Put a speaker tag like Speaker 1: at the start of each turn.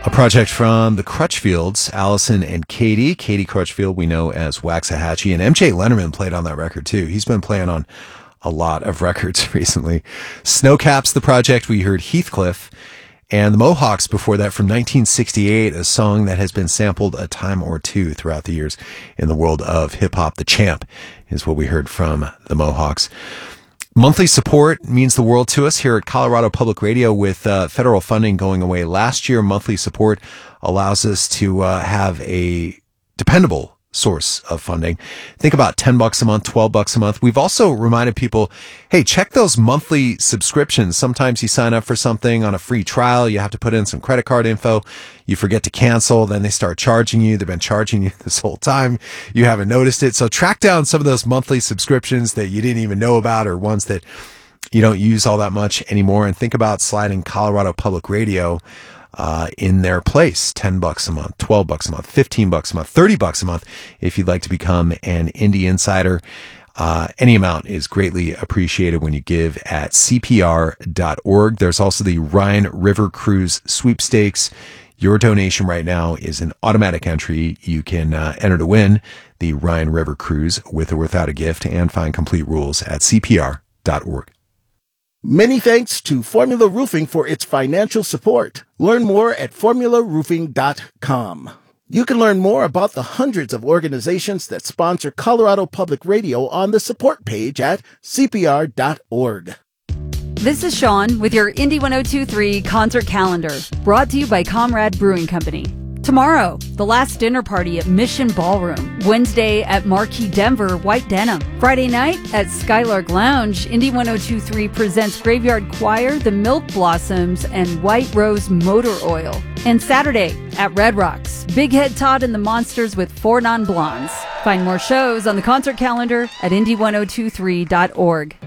Speaker 1: A project from the Crutchfields, Allison and Katie. Katie Crutchfield, we know as Waxahachie, and MJ Lennerman played on that record too. He's been playing on a lot of records recently. Snowcaps, the project. We heard Heathcliff, and the Mohawks before that from 1968, a song that has been sampled a time or two throughout the years in the world of hip hop. The Champ is what we heard from the Mohawks. Monthly support means the world to us here at Colorado Public Radio. With federal funding going away last year, monthly support allows us to have a dependable source of funding. Think about $10 a month, $12 a month. We've also reminded people, hey, check those monthly subscriptions. Sometimes you sign up for something on a free trial. You have to put in some credit card info. You forget to cancel. Then they start charging you. They've been charging you this whole time. You haven't noticed it. So track down some of those monthly subscriptions that you didn't even know about, or ones that you don't use all that much anymore. And think about sliding Colorado Public Radio in their place. $10 a month, $12 a month, $15 a month, $30 a month if you'd like to become an Indie Insider. Any amount is greatly appreciated when you give at CPR.org. There's also the Rhine River Cruise Sweepstakes. Your donation right now is an automatic entry. You can enter to win the Rhine River Cruise with or without a gift, and find complete rules at CPR.org.
Speaker 2: Many thanks to Formula Roofing for its financial support. Learn more at formularoofing.com. You can learn more about the hundreds of organizations that sponsor Colorado Public Radio on the support page at CPR.org.
Speaker 3: This is Sean with your Indie 102.3 concert calendar, brought to you by Comrade Brewing Company. Tomorrow, the last dinner party at Mission Ballroom. Wednesday at Marquee Denver, White Denim. Friday night at Skylark Lounge, Indie 102.3 presents Graveyard Choir, The Milk Blossoms, and White Rose Motor Oil. And Saturday at Red Rocks, Big Head Todd and the Monsters with Four Non-Blondes. Find more shows on the concert calendar at indie1023.org.